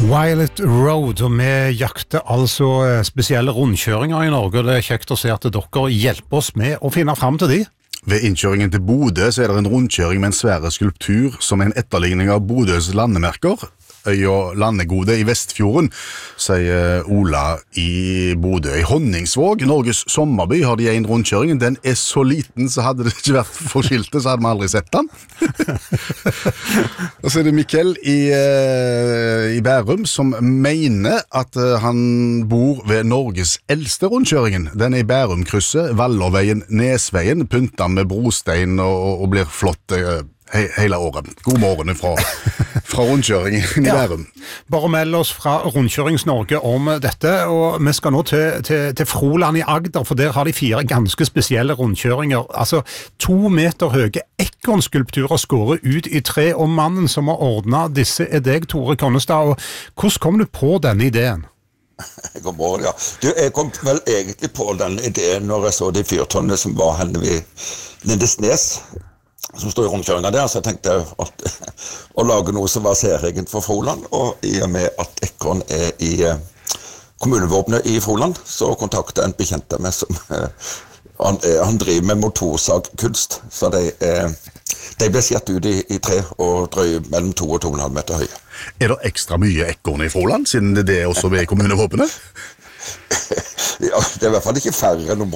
Violet Road, og vi jakter altså spesielle rundkjøringer i Norge, og det kjekt å se at dere hjelper oss med å finne frem til de. Ved innkjøringen til Bodø så er det en rundkjøring med en svære skulptur som er en etterligning av Bodøs landemerker, Øya Landegode i Vestfjorden, sier Ola i Bodø. I Honningsvåg, Norges sommerby, har de en rundkjøring. Den er så liten, så hadde det ikke vært for skiltet, så hadde vi aldri sett den. Og så er det Mikkel i Bærum som mener at han bor ved Norges eldste rundkjøringen. Den er i Bærumkrysset, Vallerveien, Nesveien, pynta med brostein og blir flott hele året. God morgen fra rundkjøringen i Bærum. Bare meld oss fra Rundkjørings-Norge om dette, og vi skal nå til Froland i Agder, for der har de 4 ganske spesielle rundkjøringer. Altså 2 meter høye ekornskulpturer skåret ut i tre, og mannen som har ordnet disse er deg, Tore Konnestad. Og hvordan kom du på denne ideen? God morgen, ja. Jeg kom vel egentlig på den ideen når jeg så de fyrtårnene som var henne ved Lindesnes, som stod i rundkjøringen der, så jeg tenkte å lage noe som var særegent for Froland, og i og med at ekorn er i kommunevåpenet i Froland, så kontaktet en bekjent med som han driver med motorsagkunst, så de ble skjert ut i tre og drøy mellom 2 og 2,5 meter høye. Er det ekstra mye ekorn i Froland, siden det også ved kommunevåpenet? Ja, det er i hvert fall ikke færre enn